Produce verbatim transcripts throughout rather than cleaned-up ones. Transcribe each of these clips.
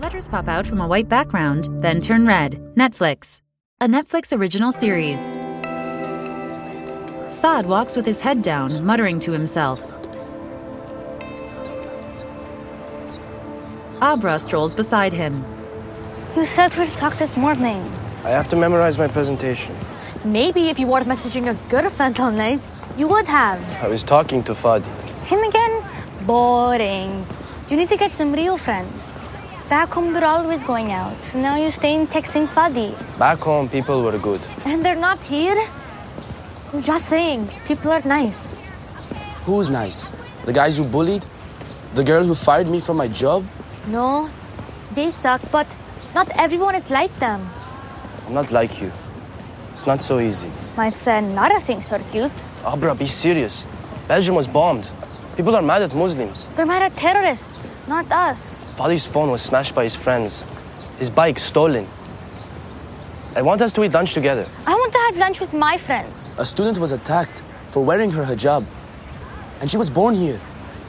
Letters pop out from a white background, then turn red. Netflix. A Netflix original series. Saad walks with his head down, muttering to himself. Abra strolls beside him. You said we'd talk this morning. I have to memorize my presentation. Maybe if you weren't messaging your girlfriend all night, you would have. I was talking to Fadi. Him again? Boring. You need to get some real friends. Back home, we're always going out. Now you're staying texting Fadi. Back home, people were good. And they're not here? I'm just saying, people are nice. Who's nice? The guys who bullied? The girl who fired me from my job? No, they suck, but not everyone is like them. I'm not like you. It's not so easy. My friend Nara thinks you're cute. Abra, be serious. Belgium was bombed. People are mad at Muslims. They're mad at terrorists, not us. Fadi's phone was smashed by his friends. His bike stolen. I want us to eat lunch together. I want to have lunch with my friends. A student was attacked for wearing her hijab. And she was born here.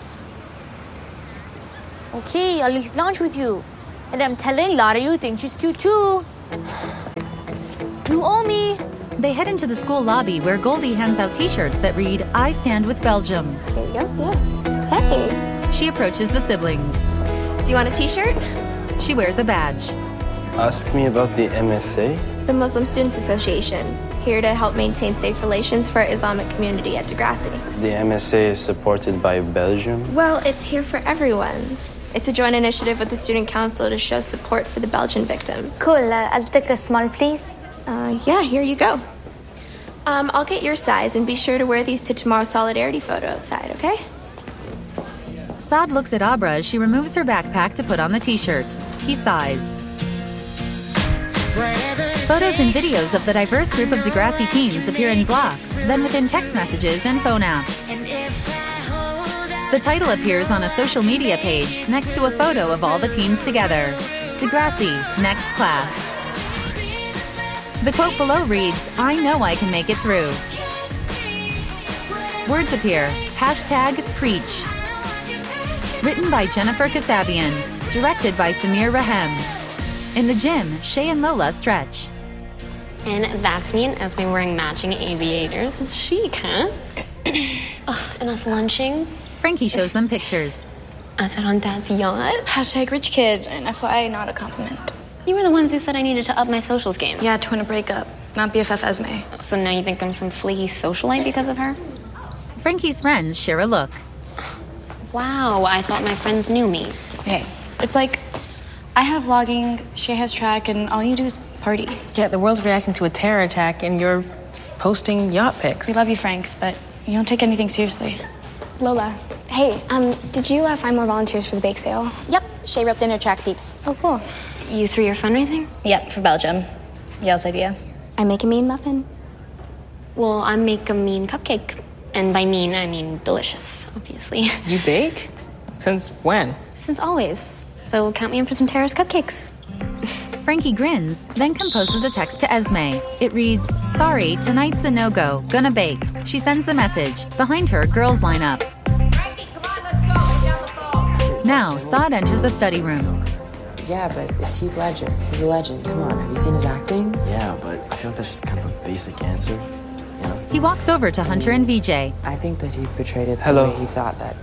Okay, I'll eat lunch with you. And I'm telling Lara you think she's cute too. You owe me. They head into the school lobby where Goldie hands out t-shirts that read, I stand with Belgium. There you go, yeah. Hey. She approaches the siblings. Do you want a t-shirt? She wears a badge. Ask me about the M S A? The Muslim Students Association, here to help maintain safe relations for our Islamic community at Degrassi. The M S A is supported by Belgium? Well, it's here for everyone. It's a joint initiative with the Student Council to show support for the Belgian victims. Cool, uh, I'll take a small, please. Uh, yeah, here you go. Um, I'll get your size and be sure to wear these to tomorrow's solidarity photo outside, okay? Saad looks at Abra as she removes her backpack to put on the t-shirt. He sighs. Photos and videos of the diverse group of Degrassi teens appear in blocks, then within text messages and phone apps. The title appears on a social media page next to a photo of all the teens together. Degrassi, next class. The quote below reads, I know I can make it through. Words appear, hashtag preach. Written by Jennifer Kasabian, directed by Samir Rahem. In the gym, Shay and Lola stretch. And that's me and Esme wearing matching aviators. It's chic, huh? Ugh, and us lunching. Frankie shows them pictures. Us out on Dad's yacht. Hashtag rich kid, and F Y I, not a compliment. You were the ones who said I needed to up my socials game. Yeah, to win a breakup, not B F F Esme. So now you think I'm some flaky socialite because of her? Frankie's friends share a look. Wow, I thought my friends knew me. Hey, it's like, I have vlogging, Shay has track, and all you do is party. Yeah, the world's reacting to a terror attack, and you're posting yacht pics. We love you, Franks, but you don't take anything seriously. Lola, hey, um, did you uh, find more volunteers for the bake sale? Yep, Shay ripped in her track peeps. Oh, cool. You threw your fundraising? Yep, for Belgium. Yale's idea. I make a mean muffin. Well, I make a mean cupcake. And by mean, I mean delicious, obviously. You bake? Since when? Since always. So count me in for some Terrace cupcakes. Frankie grins, then composes a text to Esme. It reads, sorry, tonight's a no-go. Gonna bake. She sends the message. Behind her, girls line up. Now, Saad enters the study room. Yeah, but it's Heath Ledger. He's a legend. Come on, have you seen his acting? Yeah, but I feel like that's just kind of a basic answer, you know? He walks over to Hunter and V J. I think that he portrayed it Hello. the way he thought that.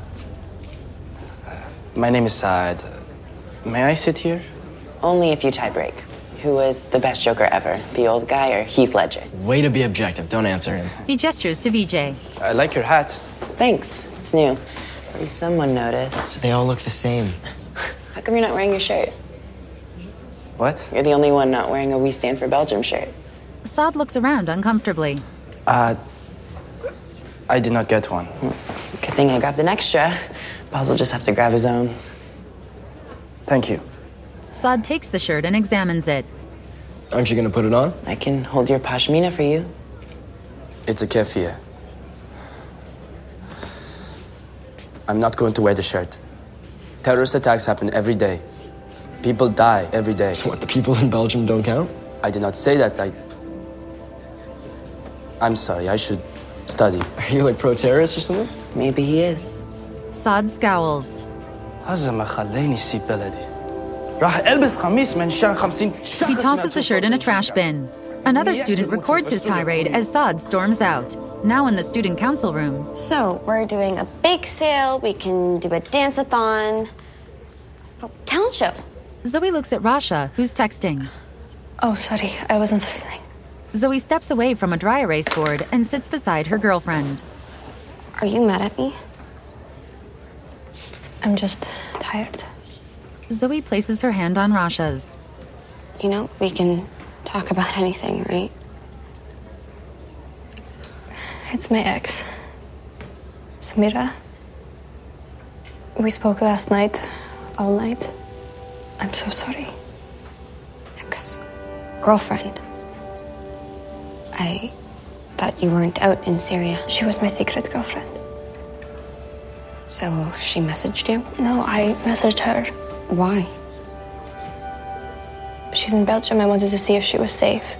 My name is Saad. May I sit here? Only if you tie break. Who was the best Joker ever? The old guy or Heath Ledger? Way to be objective. Don't answer him. He gestures to V J. I like your hat. Thanks. It's new. At least someone noticed. They all look the same. How come you're not wearing your shirt? What? You're the only one not wearing a We Stand for Belgium shirt. Saad looks around uncomfortably. Uh, I did not get one. Good thing I grabbed an extra. Boz will just have to grab his own. Thank you. Saad takes the shirt and examines it. Aren't you gonna put it on? I can hold your pashmina for you. It's a keffiyeh. I'm not going to wear the shirt. Terrorist attacks happen every day. People die every day. So what, the people in Belgium don't count? I did not say that. I... I'm sorry, I should study. Are you like pro-terrorist or something? Maybe he is. Saad scowls. He tosses the shirt in a trash bin. Another student records his tirade as Saad storms out. Now in the student council room. So, we're doing a bake sale, we can do a dance-a-thon. Oh, talent show. Zoe looks at Rasha, who's texting. Oh, sorry, I wasn't listening. Zoe steps away from a dry erase board and sits beside her girlfriend. Are you mad at me? I'm just tired. Zoe places her hand on Rasha's. You know, we can talk about anything, right? It's my ex, Samira. We spoke last night, all night. I'm so sorry. Ex-girlfriend. I thought you weren't out in Syria. She was my secret girlfriend. So she messaged you? No, I messaged her. Why? She's in Belgium. I wanted to see if she was safe.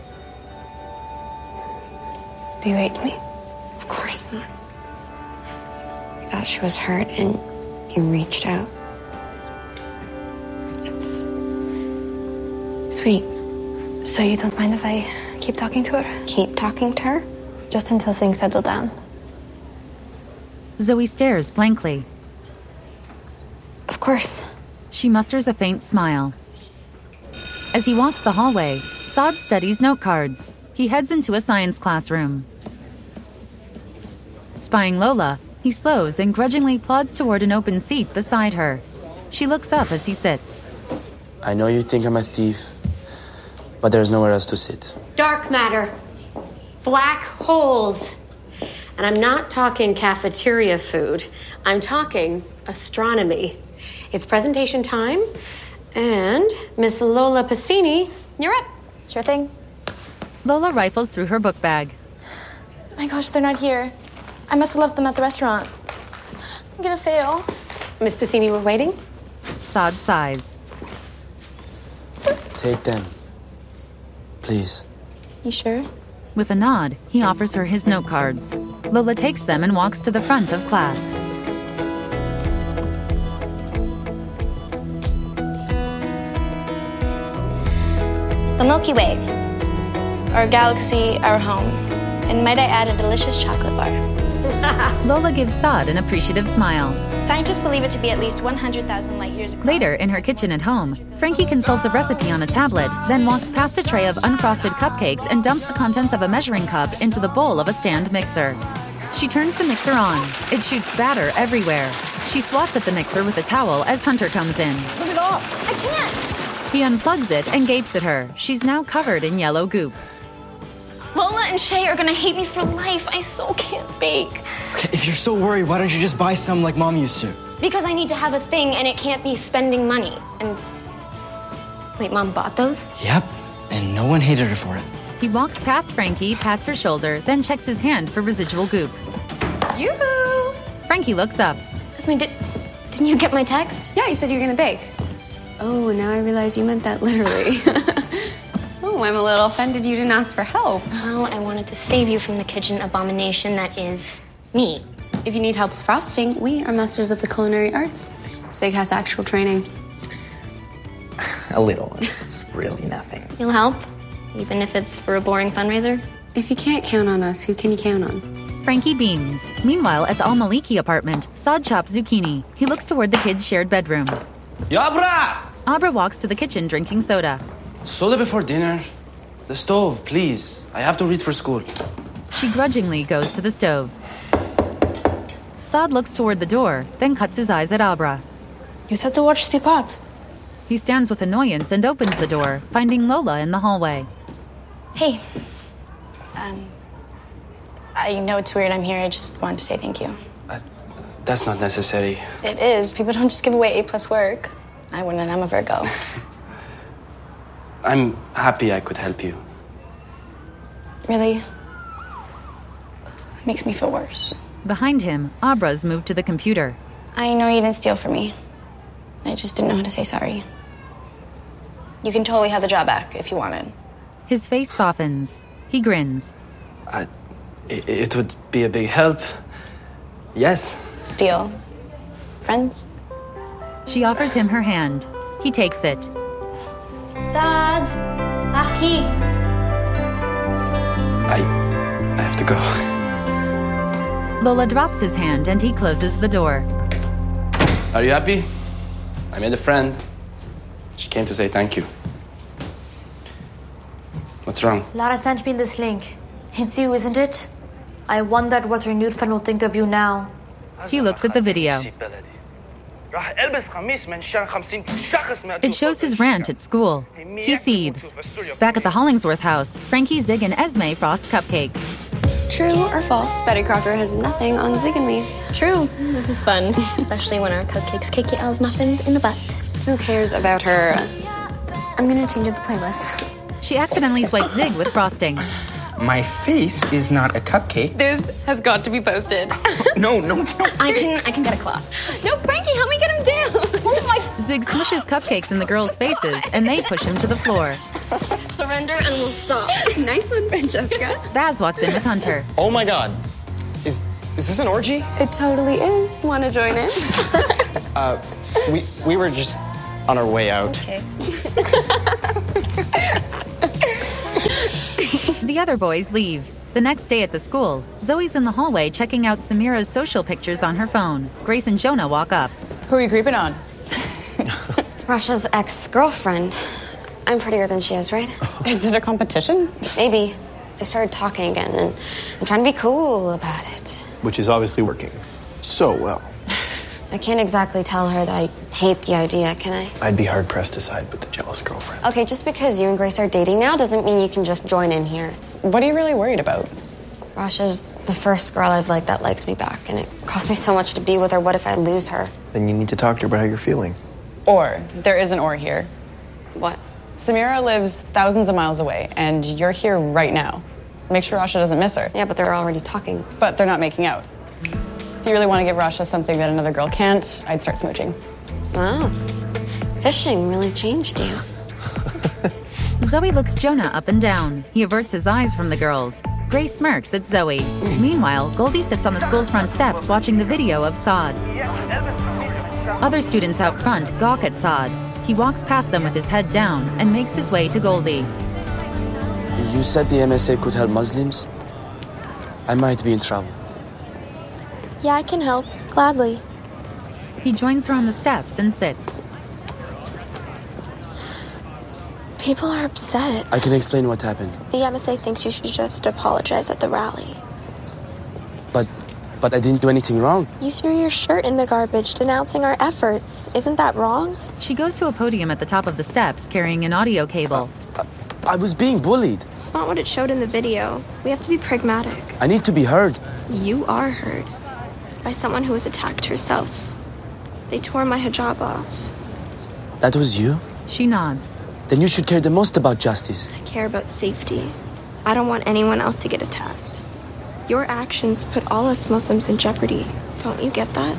Do you hate me? Of course not. I thought she was hurt and you reached out. It's sweet. So you don't mind if I keep talking to her? Keep talking to her? Just until things settle down. Zoe stares blankly. Of course. She musters a faint smile. As he walks the hallway, Saad studies note cards. He heads into a science classroom. Spying Lola, he slows and grudgingly plods toward an open seat beside her. She looks up as he sits. I know you think I'm a thief, but there's nowhere else to sit. Dark matter. Black holes. And I'm not talking cafeteria food. I'm talking astronomy. It's presentation time. And Miss Lola Pacini, you're up. Sure thing. Lola rifles through her book bag. My gosh, they're not here. I must have left them at the restaurant. I'm gonna fail. Miss Pacini, we're waiting. Saad sighs. Take them. Please. You sure? With a nod, he offers her his note cards. Lola takes them and walks to the front of class. The Milky Way. Our galaxy, our home. And might I add a delicious chocolate bar. Lola gives Saad an appreciative smile. Scientists believe it to be at least one hundred thousand light years across. Later, in her kitchen at home, Frankie consults a recipe on a tablet, then walks past a tray of unfrosted cupcakes and dumps the contents of a measuring cup into the bowl of a stand mixer. She turns the mixer on. It shoots batter everywhere. She swats at the mixer with a towel as Hunter comes in. Turn it off! I can't! He unplugs it and gapes at her. She's now covered in yellow goop. Lola and Shay are gonna hate me for life. I so can't bake. Okay, if you're so worried, why don't you just buy some like Mom used to? Because I need to have a thing and it can't be spending money. And wait, Mom bought those? Yep, and no one hated her for it. He walks past Frankie, pats her shoulder, then checks his hand for residual goop. Yoo-hoo! Frankie looks up. Yasmin, did, didn't you get my text? Yeah, you said you were gonna bake. Oh, now I realize you meant that literally. Oh, I'm a little offended you didn't ask for help. Well, I wanted to save you from the kitchen abomination that is me. If you need help with frosting, we are masters of the culinary arts. Sig has actual training. A little. It's really nothing. You'll help? Even if it's for a boring fundraiser? If you can't count on us, who can you count on? Frankie beams. Meanwhile, at the Al-Maliki apartment, Saad chops zucchini. He looks toward the kids' shared bedroom. Yabra! Abra walks to the kitchen drinking soda. Soda before dinner? The stove, please. I have to read for school. She grudgingly goes to the stove. Saad looks toward the door, then cuts his eyes at Abra. You said to watch Teapot. He stands with annoyance and opens the door, finding Lola in the hallway. Hey. Um, I know it's weird I'm here. I just wanted to say thank you. Uh, that's not necessary. It is. People don't just give away A-plus work. I wouldn't. I'm a Virgo. I'm happy I could help you. Really? Makes me feel worse. Behind him, Abra's moved to the computer. I know you didn't steal from me. I just didn't know how to say sorry. You can totally have the job back if you wanted. His face softens. He grins. I, it, it would be a big help. Yes. Deal. Friends? She offers him her hand. He takes it. Saad, Aki. I... I have to go. Lola drops his hand and he closes the door. Are you happy? I made a friend. She came to say thank you. What's wrong? Lara sent me this link. It's you, isn't it? I wondered what your new friend will think of you now. He looks at the video. It shows his rant at school. He seethes. Back at the Hollingsworth house, Frankie, Zig, and Esme frost cupcakes. True or false, Betty Crocker has nothing on Zig and me. True. This is fun, especially when our cupcakes kick your L's muffins in the butt. Who cares about her? I'm gonna change up the playlist. She accidentally swipes Zig with frosting. My face is not a cupcake. This has got to be posted. No, no, no. I can I can get a cloth. No, Frankie, help me get him down. Oh my. Zig smushes cupcakes in the girls' faces, and they push him to the floor. Surrender and we'll stop. Nice one, Francesca. Baz walks in with Hunter. Oh my god. Is is this an orgy? It totally is. Want to join in? uh, we we were just on our way out. Okay. The other boys leave. The next day at the school, Zoe's in the hallway checking out Samira's social pictures on her phone. Grace and Jonah walk up. Who are you creeping on? Rasha's ex-girlfriend. I'm prettier than she is, right? Is it a competition? Maybe. They started talking again, and I'm trying to be cool about it. Which is obviously working so well. I can't exactly tell her that I hate the idea, can I? I'd be hard-pressed to side with the jealous girlfriend. Okay, just because you and Grace are dating now doesn't mean you can just join in here. What are you really worried about? Rasha's the first girl I've liked that likes me back, and it cost me so much to be with her. What if I lose her? Then you need to talk to her about how you're feeling. Or, there is an or here. What? Samira lives thousands of miles away, and you're here right now. Make sure Rasha doesn't miss her. Yeah, but they're already talking. But they're not making out. If you really want to give Rasha something that another girl can't, I'd start smooching. Wow. Fishing really changed you. Zoe looks Jonah up and down. He averts his eyes from the girls. Grace smirks at Zoe. Meanwhile, Goldie sits on the school's front steps watching the video of Saad. Other students out front gawk at Saad. He walks past them with his head down and makes his way to Goldie. You said the M S A could help Muslims? I might be in trouble. Yeah, I can help. Gladly. He joins her on the steps and sits. People are upset. I can explain what happened. The M S A thinks you should just apologize at the rally. But, but I didn't do anything wrong. You threw your shirt in the garbage denouncing our efforts. Isn't that wrong? She goes to a podium at the top of the steps carrying an audio cable. Uh, uh, I was being bullied. It's not what it showed in the video. We have to be pragmatic. I need to be heard. You are heard. By someone who was attacked herself. They tore my hijab off. That was you? She nods. Then you should care the most about justice. I care about safety. I don't want anyone else to get attacked. Your actions put all us Muslims in jeopardy. Don't you get that?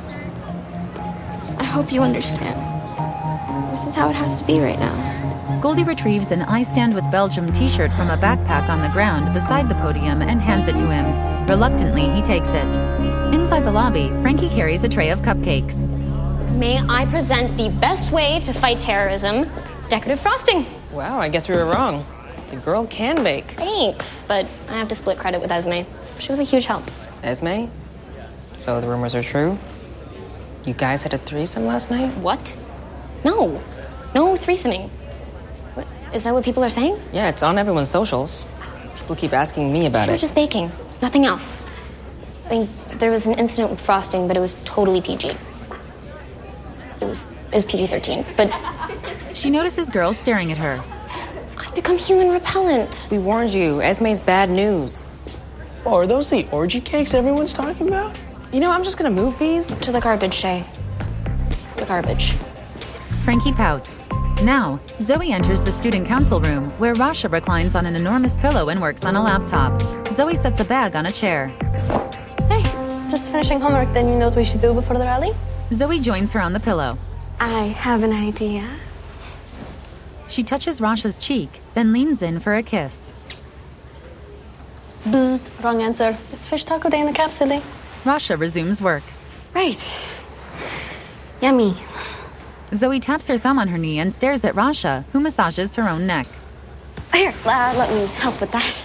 I hope you understand. This is how it has to be right now. Goldie retrieves an I Stand With Belgium t-shirt from a backpack on the ground beside the podium and hands it to him. Reluctantly, he takes it. Inside the lobby, Frankie carries a tray of cupcakes. May I present the best way to fight terrorism, decorative frosting. Wow, I guess we were wrong. The girl can bake. Thanks, but I have to split credit with Esme. She was a huge help. Esme? So the rumors are true? You guys had a threesome last night? What? No. No threesoming. What, is that what people are saying? Yeah, it's on everyone's socials. People keep asking me about she it. was just baking. Nothing else. I mean, there was an incident with frosting, but it was totally P G. It was, it was P G thirteen, but... She notices girls staring at her. I've become human repellent. We warned you. Esme's bad news. Oh, are those the orgy cakes everyone's talking about? You know, I'm just gonna move these. To the garbage, Shay. To the garbage. Frankie pouts. Now, Zoe enters the student council room, where Rasha reclines on an enormous pillow and works on a laptop. Zoe sets a bag on a chair. Hey, just finishing homework, then you know what we should do before the rally? Zoe joins her on the pillow. I have an idea. She touches Rasha's cheek, then leans in for a kiss. Bzzzt, wrong answer. It's fish taco day in the capital. Rasha resumes work. Right. Yummy. Zoe taps her thumb on her knee and stares at Rasha, who massages her own neck. Here, uh, let me help with that.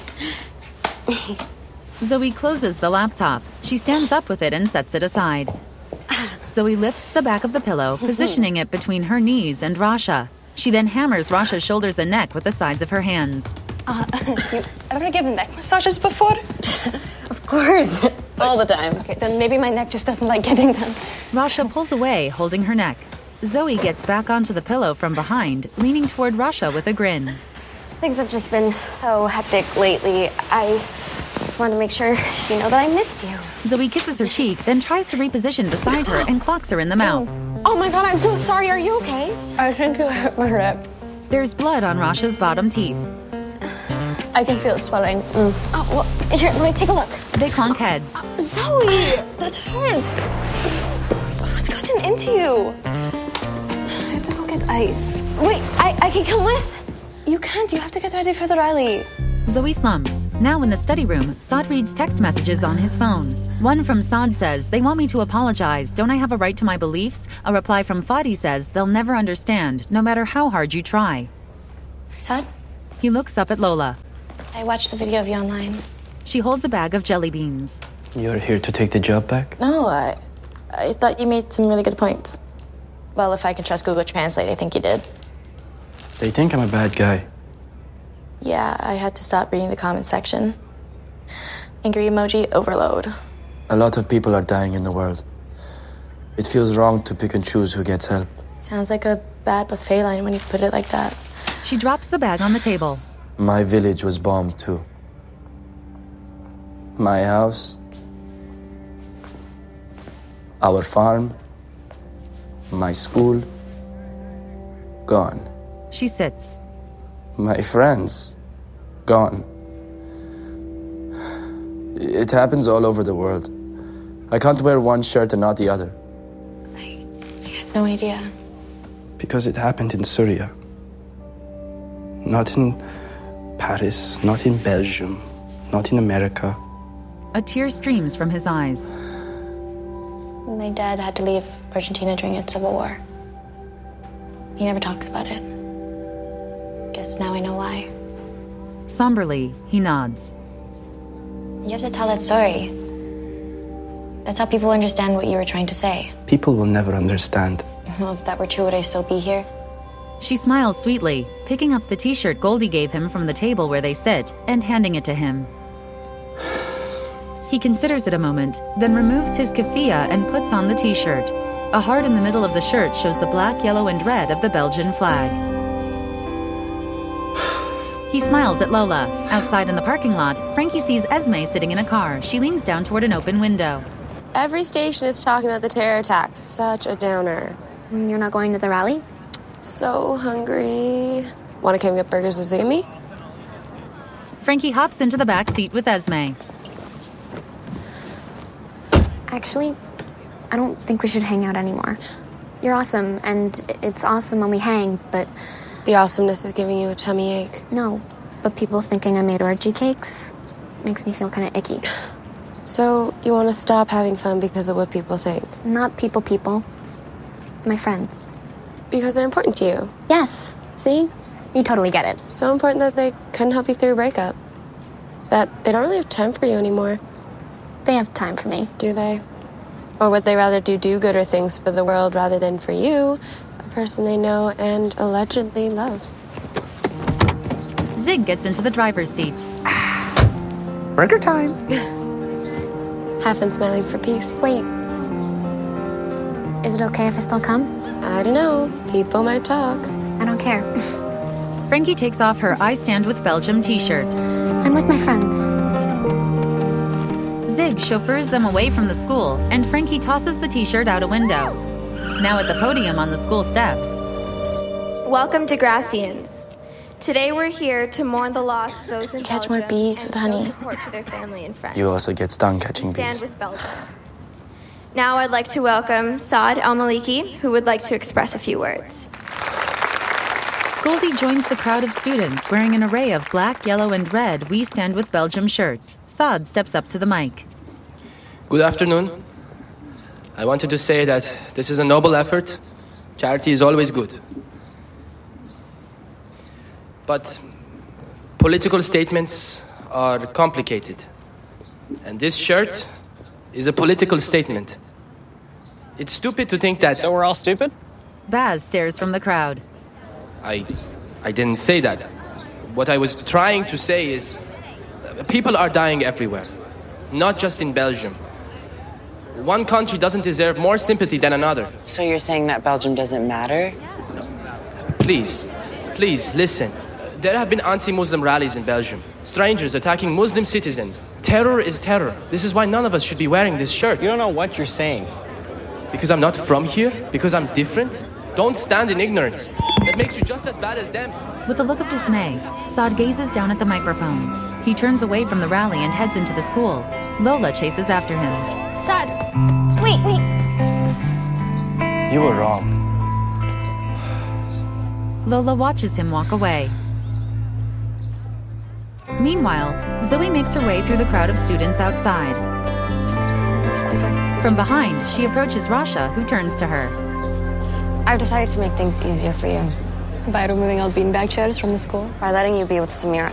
Zoe closes the laptop. She stands up with it and sets it aside. Zoe lifts the back of the pillow, positioning it between her knees and Rasha. She then hammers Rasha's shoulders and neck with the sides of her hands. Uh, you ever given neck massages before? Of course. All the time. Okay, then maybe my neck just doesn't like getting them. Rasha pulls away, holding her neck. Zoe gets back onto the pillow from behind, leaning toward Rasha with a grin. Things have just been so hectic lately. I just want to make sure you know that I missed you. Zoe kisses her cheek, then tries to reposition beside her and clocks her in the mouth. Oh my god, I'm so sorry. Are you okay? I think you hurt my rib. There's blood on Rasha's bottom teeth. I can feel swelling. Mm. Oh, well, here, let me take a look. They clonk heads. Uh, Zoe, that hurts. What's gotten into you? I have to go get ice. Wait, I, I can come with? You can't. You have to get ready for the rally. Zoe slumps. Now in the study room, Saad reads text messages on his phone. One from Saad says, "They want me to apologize. Don't I have a right to my beliefs?" A reply from Fadi says, "They'll never understand, no matter how hard you try." Saad? He looks up at Lola. I watched the video of you online. She holds a bag of jelly beans. You're here to take the job back? No, I, I thought you made some really good points. Well, if I can trust Google Translate, I think you did. They think I'm a bad guy. Yeah, I had to stop reading the comment section. Angry emoji overload. A lot of people are dying in the world. It feels wrong to pick and choose who gets help. Sounds like a bad buffet line when you put it like that. She drops the bag on the table. My village was bombed too. My house, our farm, my school, gone. She sits. My friends, gone. It happens all over the world. I can't wear one shirt and not the other. I, I had no idea. Because it happened in Syria. Not in Paris, not in Belgium, not in America. A tear streams from his eyes. My dad had to leave Argentina during its civil war. He never talks about it. Guess now I know why. Somberly, he nods. You have to tell that story. That's how people understand what you were trying to say. People will never understand. Well, if that were true, would I still be here? She smiles sweetly, picking up the t-shirt Goldie gave him from the table where they sit and handing it to him. He considers it a moment, then removes his keffiyeh and puts on the t-shirt. A heart in the middle of the shirt shows the black, yellow, and red of the Belgian flag. He smiles at Lola. Outside in the parking lot, Frankie sees Esme sitting in a car. She leans down toward an open window. Every station is talking about the terror attacks. Such a downer. You're not going to the rally? So hungry. Want to come get burgers with Ziggy? Frankie hops into the back seat with Esme. Actually, I don't think we should hang out anymore. You're awesome, and it's awesome when we hang, but... The awesomeness is giving you a tummy ache. No, but people thinking I made orgy cakes makes me feel kind of icky. So, you want to stop having fun because of what people think? Not people people. My friends. Because they're important to you? Yes. See? You totally get it. So important that they couldn't help you through a breakup. That they don't really have time for you anymore. They have time for me. Do they? Or would they rather do do-gooder things for the world rather than for you, a person they know and allegedly love? Zig gets into the driver's seat. Burger time! Half and smiling for peace. Wait. Is it okay if I still come? I don't know. People might talk. I don't care. Frankie takes off her I Stand With Belgium t-shirt. I'm with my friends. Zig chauffeurs them away from the school, and Frankie tosses the t-shirt out a window. Now at the podium on the school steps. Welcome to Gracians. Today we're here to mourn the loss of those in Catch Belgium more bees with and honey. show support to their family and friends. You also get stung catching Stand bees. with Belgium. Now I'd like to welcome Saad Al-Maliki, who would like to express a few words. Goldie joins the crowd of students wearing an array of black, yellow, and red We Stand With Belgium shirts. Saad steps up to the mic. Good afternoon. I wanted to say that this is a noble effort Charity is always good. But political statements are complicated. And this shirt is a political statement. It's stupid to think that... So we're all stupid? Baz stares from the crowd. I... I didn't say that. What I was trying to say is... people are dying everywhere. Not just in Belgium. One country doesn't deserve more sympathy than another. So you're saying that Belgium doesn't matter? No. Please, please, listen. There have been anti-Muslim rallies in Belgium. Strangers attacking Muslim citizens. Terror is terror. This is why none of us should be wearing this shirt. You don't know what you're saying. Because I'm not from here? Because I'm different? Don't stand in ignorance. That makes you just as bad as them. With a look of dismay, Saad gazes down at the microphone. He turns away from the rally and heads into the school. Lola chases after him. Saad, wait, wait. You were wrong. Lola watches him walk away. Meanwhile, Zoe makes her way through the crowd of students outside. From behind, she approaches Rasha, who turns to her. I've decided to make things easier for you. By removing all beanbag chairs from the school? By letting you be with Samira.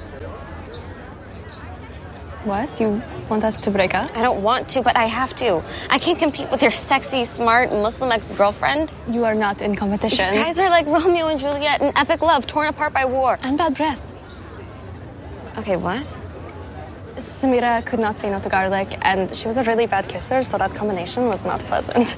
What? You want us to break up? I don't want to, but I have to. I can't compete with your sexy, smart, Muslim ex-girlfriend. You are not in competition. You guys are like Romeo and Juliet in epic love, torn apart by war. And bad breath. Okay, what? Samira could not say no to garlic, and she was a really bad kisser, so that combination was not pleasant.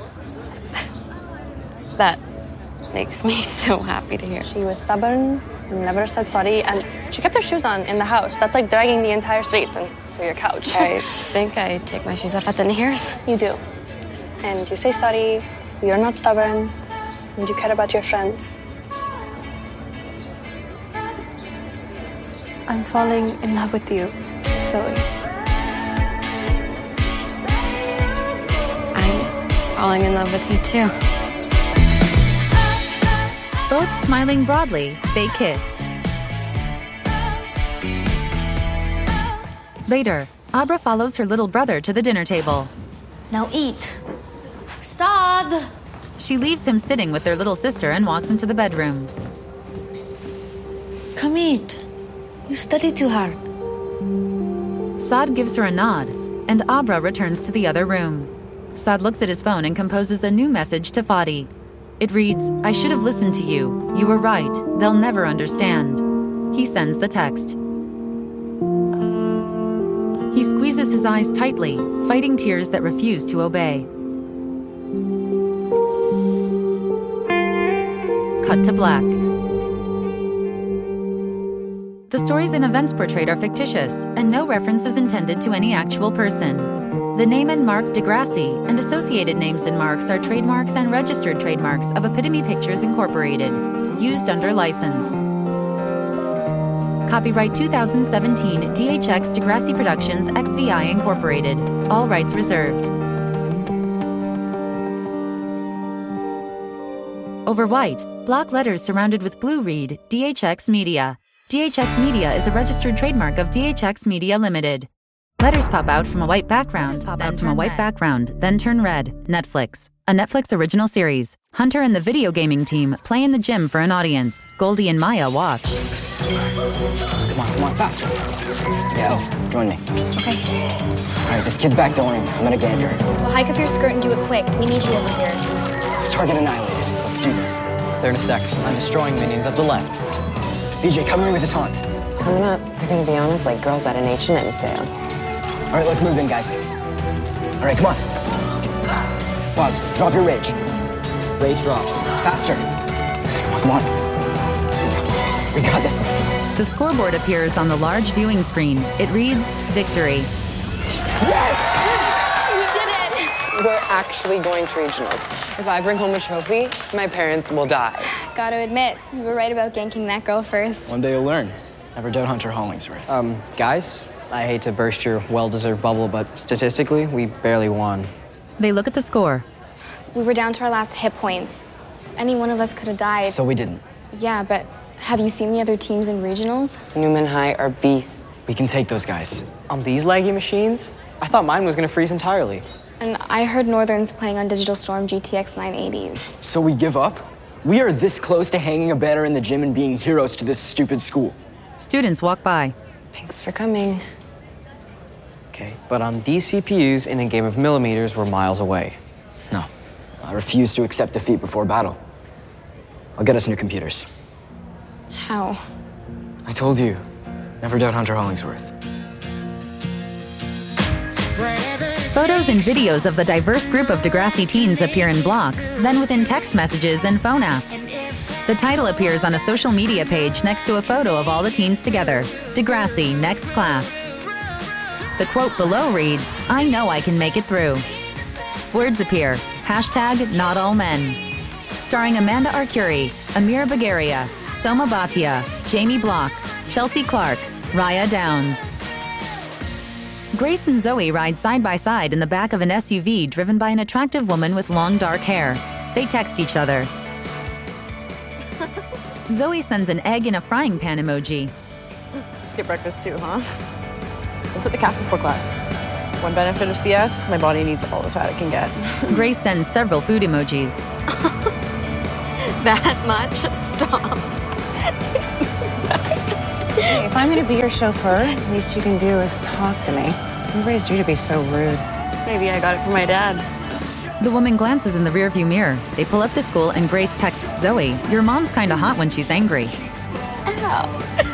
That makes me so happy to hear. She was stubborn, never said sorry, and she kept her shoes on in the house. That's like dragging the entire street into your couch. I think I take my shoes off at the knees. You do. And you say sorry, you're not stubborn, and you care about your friends. I'm falling in love with you, Zoe. I'm falling in love with you too. Both smiling broadly, they kiss. Later, Abra follows her little brother to the dinner table. Now eat. Saad! She leaves him sitting with their little sister and walks into the bedroom. Come eat. You study too hard. Saad gives her a nod, and Abra returns to the other room. Saad looks at his phone and composes a new message to Fadi. It reads, "I should have listened to you. You were right. They'll never understand." He sends the text. He squeezes his eyes tightly, fighting tears that refuse to obey. Cut to black. The stories and events portrayed are fictitious, and no reference is intended to any actual person. The name and mark Degrassi and associated names and marks are trademarks and registered trademarks of Epitome Pictures Incorporated, used under license. Copyright two thousand seventeen D H X Degrassi Productions X V I Incorporated. All rights reserved. Over white, block letters surrounded with blue read D H X Media. D H X Media is a registered trademark of D H X Media Limited. Letters pop out from a white background, then from a white background, then turn red. Netflix. A Netflix original series. Hunter and the video gaming team play in the gym for an audience. Goldie and Maya watch. Come on, come on, faster. Yeah, join me. Okay. All right, this kid's back, don't worry. I'm gonna gank her. Well, hike up your skirt and do it quick. We need you over here. Target annihilated. Let's do this. They're in a sec. I'm destroying minions up the left. B J, cover me with a taunt. Coming up, they're gonna be honest like girls at an H and M sale. All right, let's move in, guys. All right, come on. Pause. Drop your rage. Rage drop. Faster. Come on. We got this. The scoreboard appears on the large viewing screen. It reads, victory. Yes! We did it! We're actually going to regionals. If I bring home a trophy, my parents will die. Gotta admit, you were right about ganking that girl first. One day you'll learn. Never doubt Hunter Hollingsworth. Um, guys, I hate to burst your well-deserved bubble, but statistically, we barely won. They look at the score. We were down to our last hit points. Any one of us could have died. So we didn't. Yeah, but have you seen the other teams in regionals? Newman High are beasts. We can take those guys. On these laggy machines? I thought mine was gonna freeze entirely. And I heard Northern's playing on Digital Storm G T X nine eighties. So we give up? We are this close to hanging a banner in the gym and being heroes to this stupid school. Students walk by. Thanks for coming. Okay, but on these C P Us in a game of millimeters, we're miles away. No, I refuse to accept defeat before battle. I'll get us new computers. How? I told you, never doubt Hunter Hollingsworth. Photos and videos of the diverse group of Degrassi teens appear in blocks, then within text messages and phone apps. The title appears on a social media page next to a photo of all the teens together. Degrassi, next class. The quote below reads, "I know I can make it through." Words appear, hashtag not all men. Starring Amanda Arcuri, Amira Bagaria, Soma Bhatia, Jamie Block, Chelsea Clark, Raya Downs. Grace and Zoe ride side by side in the back of an S U V driven by an attractive woman with long dark hair. They text each other. Zoe sends an egg in a frying pan emoji. Skip breakfast too, huh? Let's hit the calf before class. One benefit of C F, my body needs all the fat it can get. Grace sends several food emojis. That much? Stop. Hey, if I'm gonna be your chauffeur, the least you can do is talk to me. Who raised you to be so rude? Maybe I got it from my dad. The woman glances in the rearview mirror. They pull up to school and Grace texts Zoe, "Your mom's kinda hot when she's angry." Ow.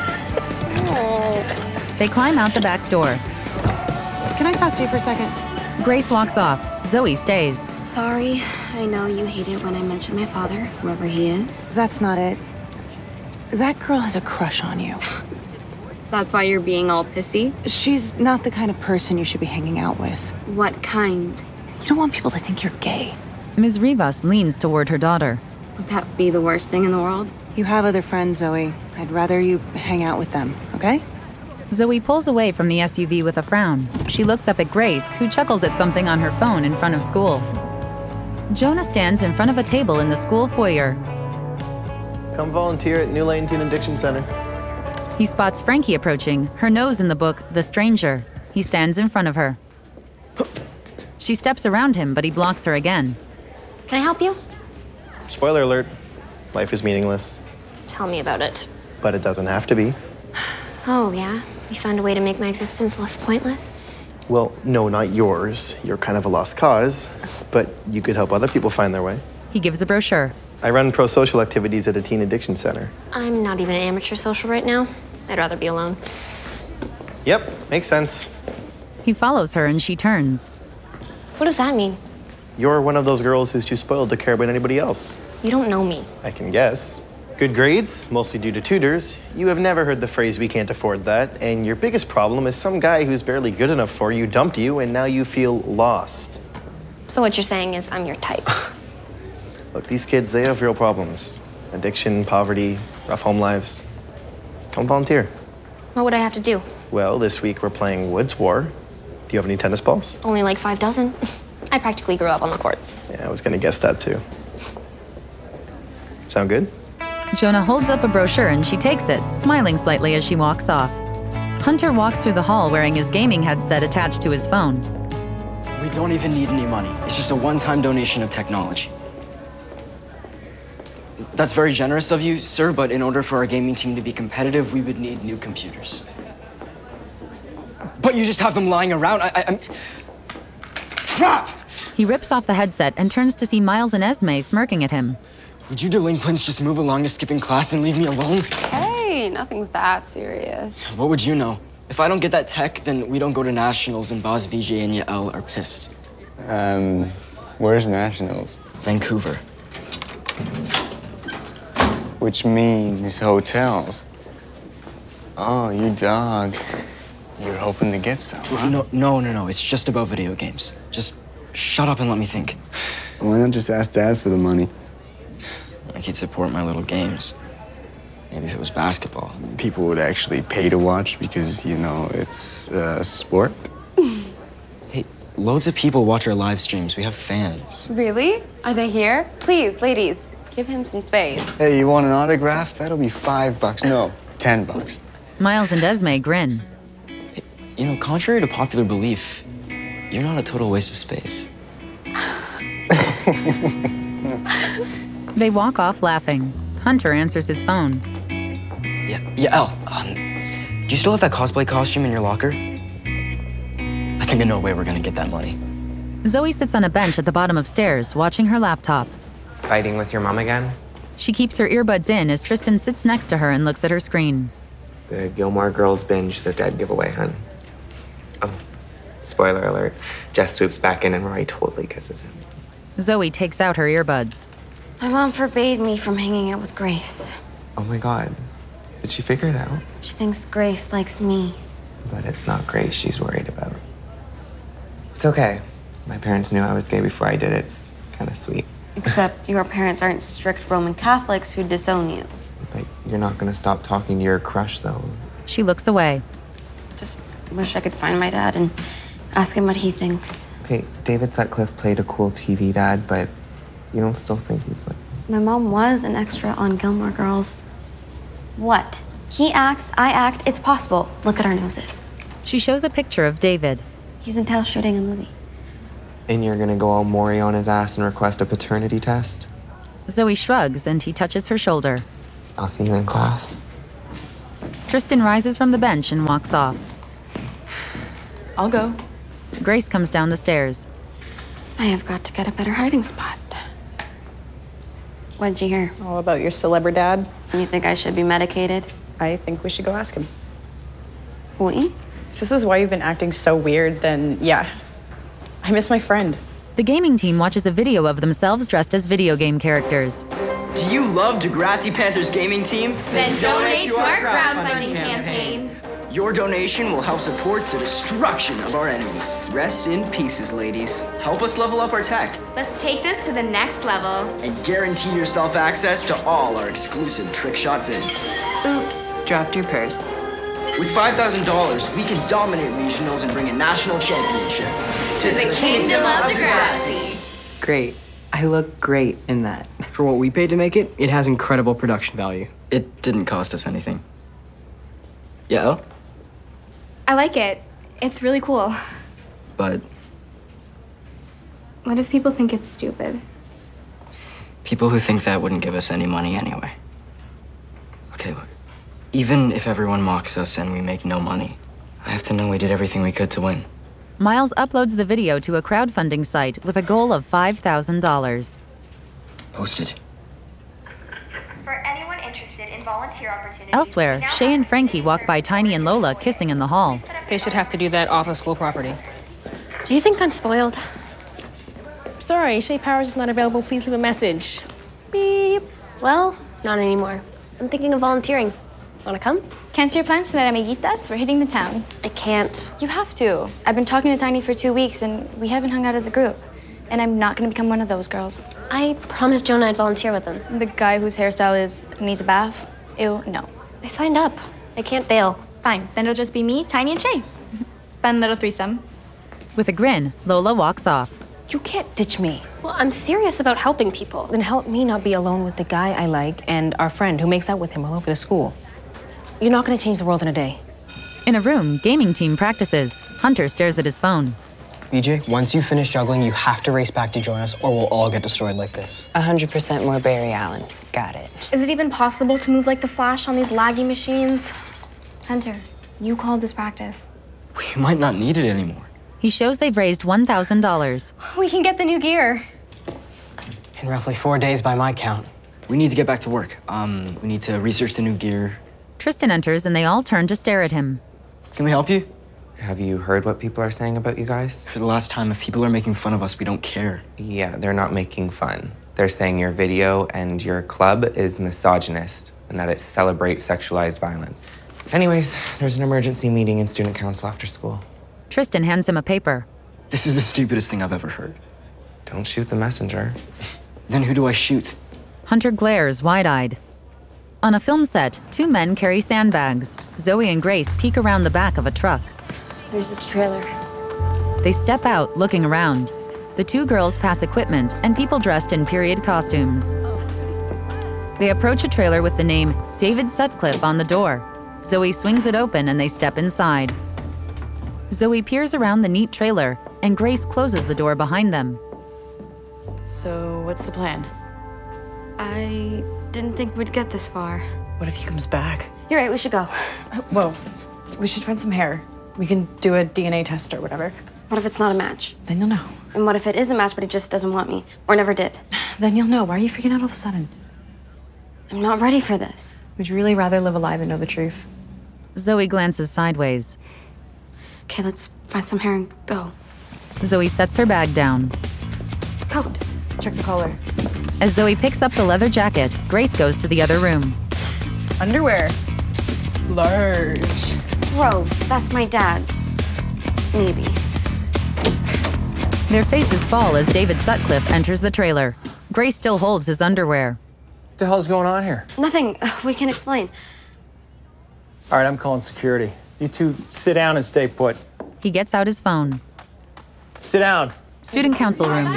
They climb out the back door. Can I talk to you for a second? Grace walks off. Zoe stays. Sorry, I know you hate it when I mention my father, whoever he is. That's not it. That girl has a crush on you. That's why you're being all pissy? She's not the kind of person you should be hanging out with. What kind? You don't want people to think you're gay. Miz Rivas leans toward her daughter. Would that be the worst thing in the world? You have other friends, Zoe. I'd rather you hang out with them, okay? Zoe pulls away from the S U V with a frown. She looks up at Grace, who chuckles at something on her phone in front of school. Jonah stands in front of a table in the school foyer. Come volunteer at New Lane Teen Addiction Center. He spots Frankie approaching, her nose in the book The Stranger. He stands in front of her. She steps around him, but he blocks her again. Can I help you? Spoiler alert, life is meaningless. Tell me about it. But it doesn't have to be. Oh, yeah? You found a way to make my existence less pointless? Well, no, not yours. You're kind of a lost cause. But you could help other people find their way. He gives a brochure. I run pro-social activities at a teen addiction center. I'm not even an amateur social right now. I'd rather be alone. Yep, makes sense. He follows her and she turns. What does that mean? You're one of those girls who's too spoiled to care about anybody else. You don't know me. I can guess. Good grades, mostly due to tutors. You have never heard the phrase, "we can't afford that," and your biggest problem is some guy who's barely good enough for you dumped you, and now you feel lost. So what you're saying is I'm your type. Look, these kids, they have real problems. Addiction, poverty, rough home lives. Come volunteer. What would I have to do? Well, this week we're playing Woods War. Do you have any tennis balls? Only like five dozen. I practically grew up on the courts. Yeah, I was gonna guess that too. Sound good? Jonah holds up a brochure and she takes it, smiling slightly as she walks off. Hunter walks through the hall wearing his gaming headset attached to his phone. We don't even need any money. It's just a one-time donation of technology. That's very generous of you, sir, but in order for our gaming team to be competitive, we would need new computers. But you just have them lying around. I, I, I'm... Crap! He rips off the headset and turns to see Miles and Esme smirking at him. Would you delinquents just move along to skipping class and leave me alone? Hey, nothing's that serious. What would you know? If I don't get that tech, then we don't go to nationals and Boz, V J, and Yael are pissed. Um, where's nationals? Vancouver. Which means hotels. Oh, you dog. You're hoping to get some, huh? No, no, no, no. It's just about video games. Just shut up and let me think. Why not just ask Dad for the money? Like he'd support my little games. Maybe if it was basketball. People would actually pay to watch because, you know, it's a uh, sport. Hey, loads of people watch our live streams. We have fans. Really? Are they here? Please, ladies, give him some space. Hey, you want an autograph? That'll be five bucks. No, ten bucks. Miles and Esme grin. Hey, you know, contrary to popular belief, you're not a total waste of space. They walk off laughing. Hunter answers his phone. Yeah, yeah, Elle, um, do you still have that cosplay costume in your locker? I think I know a way we're gonna get that money. Zoe sits on a bench at the bottom of stairs, watching her laptop. Fighting with your mom again? She keeps her earbuds in as Tristan sits next to her and looks at her screen. The Gilmore Girls binge is a dead giveaway, hun. Oh, spoiler alert. Jess swoops back in and Rory totally kisses him. Zoe takes out her earbuds. My mom forbade me from hanging out with Grace. Oh my god. Did she figure it out? She thinks Grace likes me. But it's not Grace she's worried about. It's okay. My parents knew I was gay before I did it. It's kind of sweet. Except your parents aren't strict Roman Catholics who disown you. But you're not gonna stop talking to your crush, though. She looks away. Just wish I could find my dad and ask him what he thinks. Okay, David Sutcliffe played a cool T V dad, but you don't still think he's like... My mom was an extra on Gilmore Girls. What? He acts, I act, it's possible. Look at our noses. She shows a picture of David. He's in town shooting a movie. And you're gonna go all Maury on his ass and request a paternity test? Zoe shrugs and he touches her shoulder. I'll see you in class. Tristan rises from the bench and walks off. I'll go. Grace comes down the stairs. I have got to get a better hiding spot. What'd you hear? All about your celebra dad. You think I should be medicated? I think we should go ask him. We? If this is why you've been acting so weird, then yeah. I miss my friend. The gaming team watches a video of themselves dressed as video game characters. Do you love Degrassi Panthers gaming team? Then donate to our crowdfunding campaign. Your donation will help support the destruction of our enemies. Rest in pieces, ladies. Help us level up our tech. Let's take this to the next level. And guarantee yourself access to all our exclusive trick shot vids. Oops, dropped your purse. With five thousand dollars, we can dominate regionals and bring a national championship. To the kingdom of Degrassi. Great. I look great in that. For what we paid to make it, it has incredible production value. It didn't cost us anything. Yeah, Elle? I like it. It's really cool. But What if people think it's stupid? people who think that wouldn't give us any money anyway. Okay, look. Even if everyone mocks us and we make no money, I have to know we did everything we could to win. Miles uploads the video to a crowdfunding site with a goal of five thousand dollars. Posted. For anyone interested in volunteer opportunities. Elsewhere, Shay and Frankie walk by Tiny and Lola kissing in the hall. They should have to do that off of school property. Do you think I'm spoiled? Sorry, Shay Powers is not available. Please leave a message. Beep. Well, not anymore. I'm thinking of volunteering. Wanna come? Cancel your plans tonight, amiguitas. We're hitting the town. I can't. You have to. I've been talking to Tiny for two weeks, and we haven't hung out as a group. And I'm not gonna become one of those girls. I promised Jonah I'd volunteer with him. The guy whose hairstyle is needs a bath? Ew, no. I signed up. I can't bail. Fine, then it'll just be me, Tiny, and Shay. Fun little threesome. With a grin, Lola walks off. You can't ditch me. Well, I'm serious about helping people. Then help me not be alone with the guy I like and our friend who makes out with him all over the school. You're not gonna change the world in a day. In a room, gaming team practices. Hunter stares at his phone. B J, once you finish juggling, you have to race back to join us or we'll all get destroyed like this. one hundred percent more Barry Allen. Got it. Is it even possible to move like the Flash on these laggy machines? Hunter, you called this practice. We might not need it anymore. He shows they've raised one thousand dollars. We can get the new gear. In roughly four days by my count. We need to get back to work. Um, we need to research the new gear. Tristan enters and they all turn to stare at him. Can we help you? Have you heard what people are saying about you guys? For the last time, if people are making fun of us, we don't care. Yeah, they're not making fun. They're saying your video and your club is misogynist and that it celebrates sexualized violence. Anyways, there's an emergency meeting in student council after school. Tristan hands him a paper. This is the stupidest thing I've ever heard. Don't shoot the messenger. Then who do I shoot? Hunter glares wide-eyed. On a film set, two men carry sandbags. Zoe and Grace peek around the back of a truck. There's this trailer. They step out, looking around. The two girls pass equipment and people dressed in period costumes. They approach a trailer with the name David Sutcliffe on the door. Zoe swings it open and they step inside. Zoe peers around the neat trailer and Grace closes the door behind them. So, what's the plan? I didn't think we'd get this far. What if he comes back? You're right, we should go. Whoa. We should find some hair. We can do a D N A test or whatever. What if it's not a match? Then you'll know. And what if it is a match, but he just doesn't want me? Or never did? Then you'll know. Why are you freaking out all of a sudden? I'm not ready for this. Would you really rather live a lie than know the truth? Zoe glances sideways. Okay, let's find some hair and go. Zoe sets her bag down. Coat. Check the collar. As Zoe picks up the leather jacket, Grace goes to the other room. Underwear. Large. Gross. That's my dad's. Maybe. Their faces fall as David Sutcliffe enters the trailer. Grace still holds his underwear. What the hell's going on here? Nothing. We can explain. All right, I'm calling security. You two sit down and stay put. He gets out his phone. Sit down. Student council room.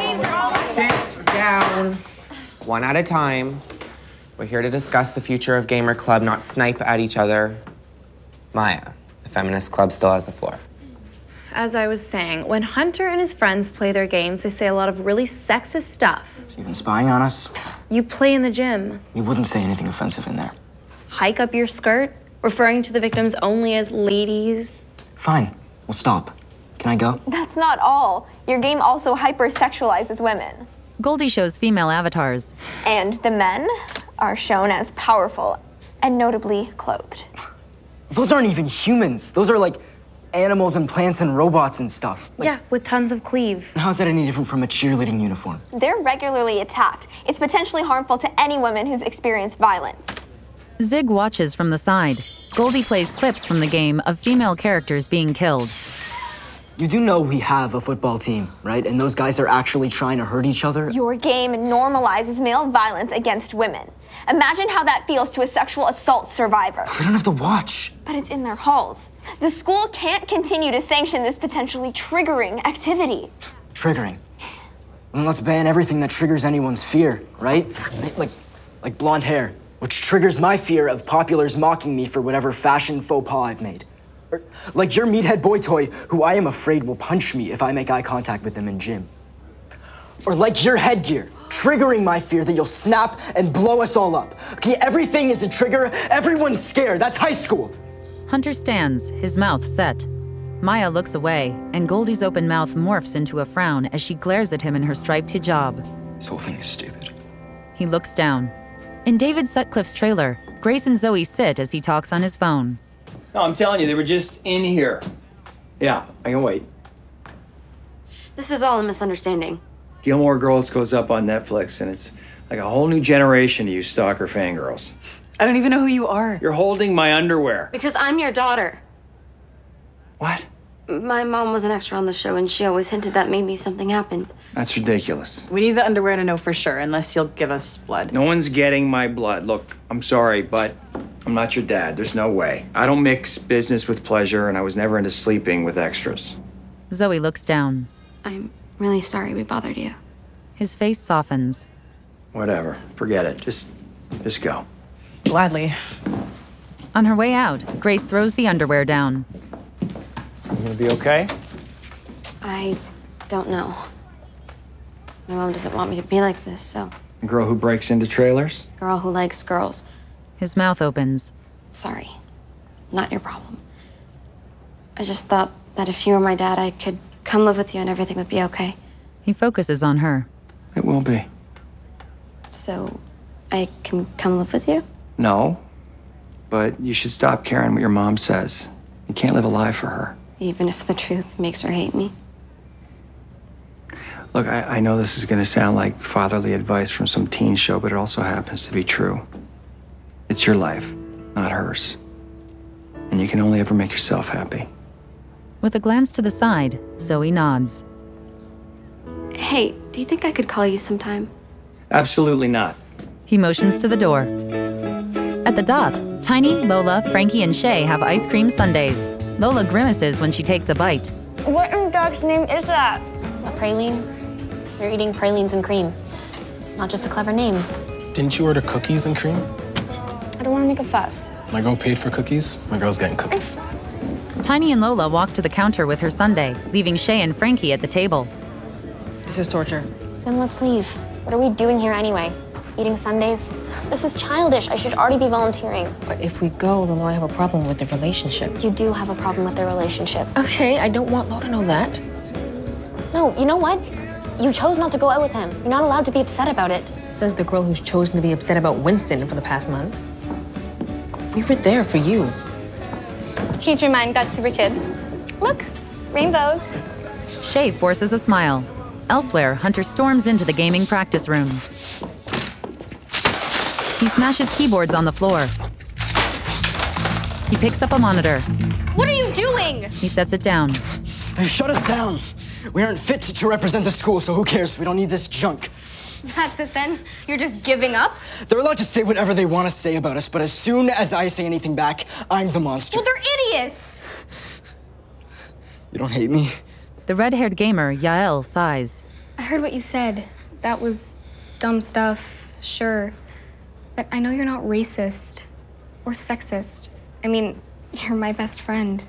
Sit down. One at a time. We're here to discuss the future of Gamer Club, not snipe at each other. Maya, the feminist club still has the floor. As I was saying, when Hunter and his friends play their games, they say a lot of really sexist stuff. So you've been spying on us? You play in the gym. You wouldn't say anything offensive in there. Hike up your skirt, referring to the victims only as ladies. Fine, we'll stop. Can I go? That's not all. Your game also hypersexualizes women. Goldie shows female avatars. And the men are shown as powerful and notably clothed. Those aren't even humans. Those are like animals and plants and robots and stuff. Like, yeah, with tons of cleave. How's that any different from a cheerleading uniform? They're regularly attacked. It's potentially harmful to any woman who's experienced violence. Zig watches from the side. Goldie plays clips from the game of female characters being killed. You do know we have a football team, right? And those guys are actually trying to hurt each other? Your game normalizes male violence against women. Imagine how that feels to a sexual assault survivor. They don't have to watch. But it's in their halls. The school can't continue to sanction this potentially triggering activity. Triggering? Then let's ban everything that triggers anyone's fear, right? Like, like blonde hair, which triggers my fear of populars mocking me for whatever fashion faux pas I've made. Or like your meathead boy toy, who I am afraid will punch me if I make eye contact with him in gym. Or like your headgear, triggering my fear that you'll snap and blow us all up. Okay, everything is a trigger. Everyone's scared. That's high school. Hunter stands, his mouth set. Maya looks away, and Goldie's open mouth morphs into a frown as she glares at him in her striped hijab. This whole thing is stupid. He looks down. In David Sutcliffe's trailer, Grace and Zoe sit as he talks on his phone. No, I'm telling you, they were just in here. Yeah, I can wait. This is all a misunderstanding. Gilmore Girls goes up on Netflix, and it's like a whole new generation of you stalker fangirls. I don't even know who you are. You're holding my underwear. Because I'm your daughter. What? My mom was an extra on the show, and she always hinted that maybe something happened. That's ridiculous. We need the underwear to know for sure, unless you'll give us blood. No one's getting my blood. Look, I'm sorry, but I'm not your dad. There's no way. I don't mix business with pleasure, and I was never into sleeping with extras. Zoe looks down. I'm really sorry we bothered you. His face softens. Whatever. Forget it. Just, just go. Gladly. On her way out, Grace throws the underwear down. You gonna be okay? I don't know. My mom doesn't want me to be like this, so. A girl who breaks into trailers? Girl who likes girls. His mouth opens. Sorry. Not your problem. I just thought that if you were my dad, I could come live with you and everything would be okay. He focuses on her. It will be. So, I can come live with you? No. But you should stop caring what your mom says. You can't live a lie for her. Even if the truth makes her hate me? Look, I, I know this is gonna sound like fatherly advice from some teen show, but it also happens to be true. It's your life, not hers. And you can only ever make yourself happy. With a glance to the side, Zoe nods. Hey, do you think I could call you sometime? Absolutely not. He motions to the door. At the dot, Tiny, Lola, Frankie, and Shay have ice cream sundaes. Lola grimaces when she takes a bite. What in God's name is that? A praline? You're eating pralines and cream. It's not just a clever name. Didn't you order cookies and cream? I don't want to make a fuss. My girl paid for cookies. My girl's getting cookies. Tiny and Lola walk to the counter with her sundae, leaving Shay and Frankie at the table. This is torture. Then let's leave. What are we doing here anyway? Eating sundaes? This is childish. I should already be volunteering. But if we go, then I have a problem with the relationship. You do have a problem with their relationship. Okay, I don't want Lo to know that. No, you know what? You chose not to go out with him. You're not allowed to be upset about it. Says the girl who's chosen to be upset about Winston for the past month. We were there for you. Change your mind, got super kid. Look, rainbows. Shay forces a smile. Elsewhere, Hunter storms into the gaming practice room. He smashes keyboards on the floor. He picks up a monitor. What are you doing? He sets it down. Hey, shut us down. We aren't fit to represent the school, so who cares? We don't need this junk. That's it then? You're just giving up? They're allowed to say whatever they want to say about us, but as soon as I say anything back, I'm the monster. Well, they're idiots. You don't hate me? The red-haired gamer, Yael, sighs. I heard what you said. That was dumb stuff, sure. But I know you're not racist or sexist. I mean, you're my best friend.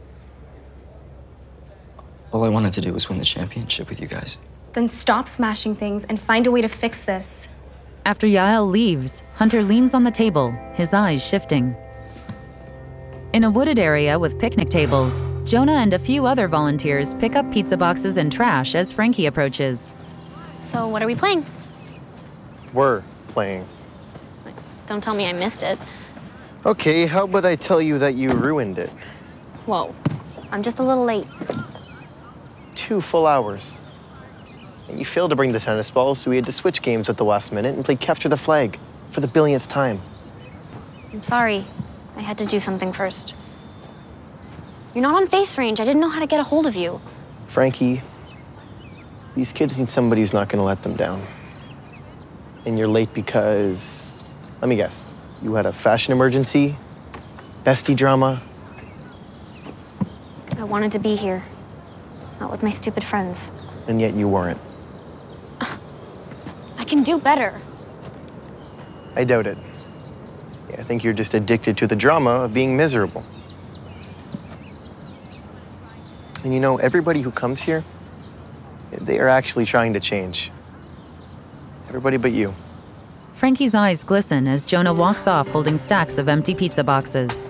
All I wanted to do was win the championship with you guys. Then stop smashing things and find a way to fix this. After Yael leaves, Hunter leans on the table, his eyes shifting. In a wooded area with picnic tables, Jonah and a few other volunteers pick up pizza boxes and trash as Frankie approaches. So what are we playing? We're playing. Don't tell me I missed it. Okay, how about I tell you that you ruined it? Whoa, I'm just a little late. Two full hours. And you failed to bring the tennis ball, so we had to switch games at the last minute and play capture the flag for the billionth time. I'm sorry. I had to do something first. You're not on face range. I didn't know how to get a hold of you. Frankie, these kids need somebody who's not gonna let them down. And you're late because, let me guess, you had a fashion emergency, bestie drama. I wanted to be here, not with my stupid friends. And yet you weren't. I can do better. I doubt it. Yeah, I think you're just addicted to the drama of being miserable. And you know, everybody who comes here, they are actually trying to change. Everybody but you. Frankie's eyes glisten as Jonah walks off holding stacks of empty pizza boxes.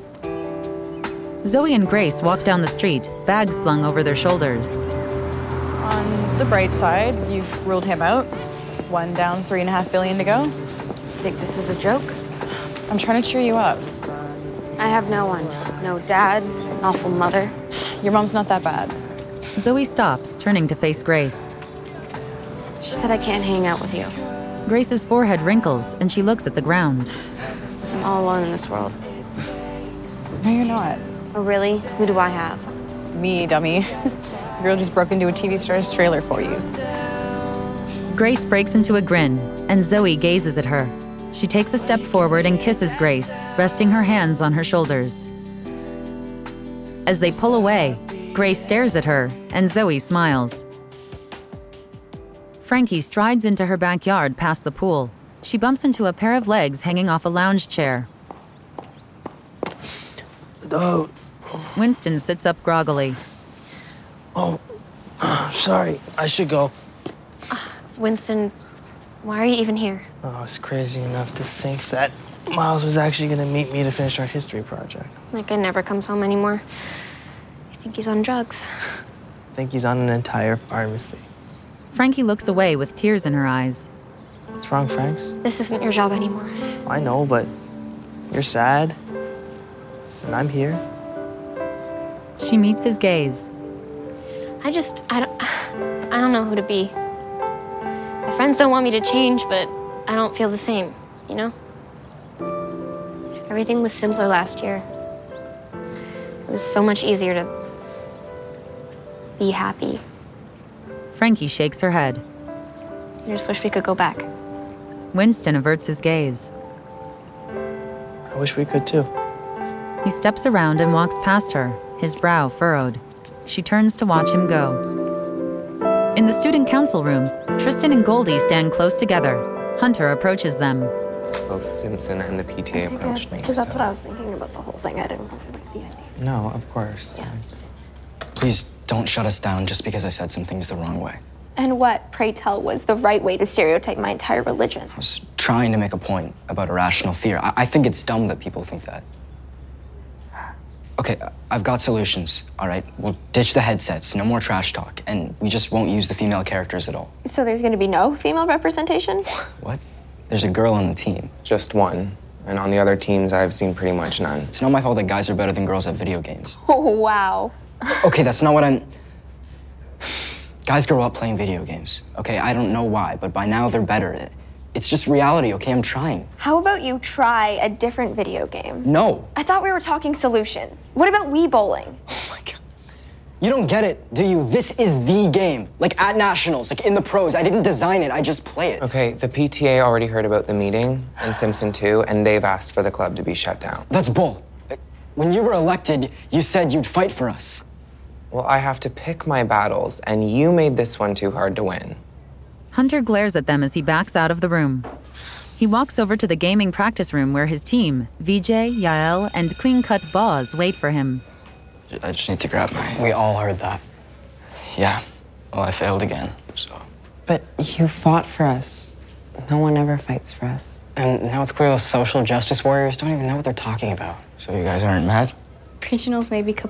Zoe and Grace walk down the street, bags slung over their shoulders. On the bright side, you've ruled him out. One down, three and a half billion to go. Think this is a joke? I'm trying to cheer you up. I have no one. No dad, awful mother. Your mom's not that bad. Zoe stops, turning to face Grace. She said I can't hang out with you. Grace's forehead wrinkles, and she looks at the ground. I'm all alone in this world. No, you're not. Oh, really? Who do I have? Me, dummy. Girl just broke into a T V star's trailer for you. Grace breaks into a grin, and Zoe gazes at her. She takes a step forward and kisses Grace, resting her hands on her shoulders. As they pull away, Grace stares at her, and Zoe smiles. Frankie strides into her backyard past the pool. She bumps into a pair of legs hanging off a lounge chair. Oh. Winston sits up groggily. Oh, sorry. I should go. Winston, why are you even here? Oh, I was crazy enough to think that Miles was actually going to meet me to finish our history project. That guy never comes home anymore. I think he's on drugs. I think he's on an entire pharmacy. Frankie looks away with tears in her eyes. What's wrong, Franks? This isn't your job anymore. I know, but you're sad, and I'm here. She meets his gaze. I just, I don't, I don't know who to be. My friends don't want me to change, but I don't feel the same, you know? Everything was simpler last year. It was so much easier to be happy. Frankie shakes her head. I just wish we could go back. Winston averts his gaze. I wish we could too. He steps around and walks past her, his brow furrowed. She turns to watch him go. In the student council room, Tristan and Goldie stand close together. Hunter approaches them. Both Simpson and the P T A approached me. Because that's so- what I was thinking about the whole thing. I didn't really like the idea. No, of course. Yeah. Please don't shut us down just because I said some things the wrong way. And what, pray tell, was the right way to stereotype my entire religion? I was trying to make a point about irrational fear. I, I think it's dumb that people think that. Okay, I've got solutions, all right? We'll ditch the headsets, no more trash talk, and we just won't use the female characters at all. So there's gonna be no female representation? What? There's a girl on the team. Just one. And on the other teams, I've seen pretty much none. It's not my fault that guys are better than girls at video games. Oh, wow. Okay, that's not what I'm... Guys grow up playing video games, okay? I don't know why, but by now they're better. It's just reality, okay? I'm trying. How about you try a different video game? No. I thought we were talking solutions. What about Wii bowling? Oh my God. You don't get it, do you? This is the game. Like at nationals, like in the pros. I didn't design it, I just play it. Okay, the P T A already heard about the meeting in Simpson two, and they've asked for the club to be shut down. That's bull. When you were elected, you said you'd fight for us. Well, I have to pick my battles, and you made this one too hard to win. Hunter glares at them as he backs out of the room. He walks over to the gaming practice room where his team, Vijay, Yael, and clean-cut Boz wait for him. I just need to grab my... We all heard that. Yeah. Well, I failed again, so... But you fought for us. No one ever fights for us. And now it's clear those social justice warriors don't even know what they're talking about. So you guys aren't mad? Regionals may be